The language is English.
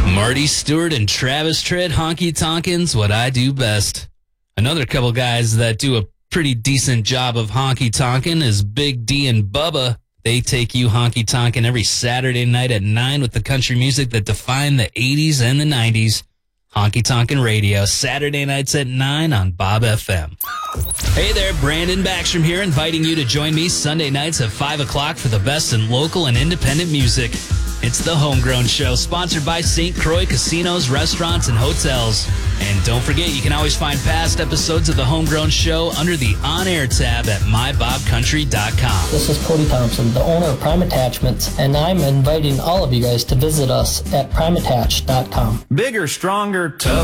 Marty Stewart and Travis Tritt, Honky Tonkin's What I Do Best. Another couple guys that do a pretty decent job of honky tonkin' is Big D and Bubba. They take you honky tonkin' every Saturday night at 9 with the country music that defined the 80s and the 90s. Honky Tonkin' Radio, Saturday nights at 9 on Bob FM. Hey there, Brandon Backstrom here, inviting you to join me Sunday nights at 5 o'clock for the best in local and independent music. It's The Homegrown Show, sponsored by St. Croix Casinos, Restaurants, and Hotels. And don't forget, you can always find past episodes of The Homegrown Show under the On-Air tab at mybobcountry.com. This is Cody Thompson, the owner of Prime Attachments, and I'm inviting all of you guys to visit us at primeattach.com. Bigger, stronger, tougher.